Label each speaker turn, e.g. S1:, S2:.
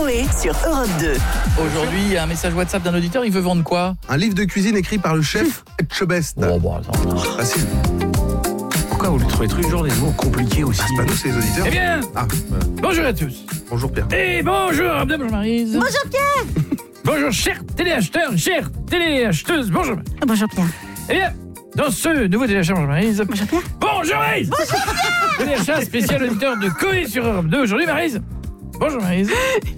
S1: Coé sur Europe 2.
S2: Aujourd'hui, il y a un message WhatsApp d'un auditeur, il veut vendre quoi?
S3: Un livre de cuisine écrit par le chef Etchebest.
S2: Oh, bon, attends.
S3: Facile.
S4: Pourquoi vous trouvez toujours des mots compliqués aussi?
S3: C'est pas nous, c'est les auditeurs.
S2: Eh bien, bonjour à tous.
S3: Bonjour Pierre.
S2: Et bonjour Abdel, bonjour Maryse.
S5: Bonjour Pierre.
S2: Bonjour chers téléacheteurs, chères téléacheteuses, bonjour.
S5: Bonjour Pierre.
S2: Eh bien, dans ce nouveau téléachat, bonjour Maryse.
S5: Bonjour Pierre.
S2: Bonjour Maryse. Bonjour Pierre. Téléachat spécial auditeur de Coé sur Europe 2. Aujourd'hui Maryse. Bonjour Maryse.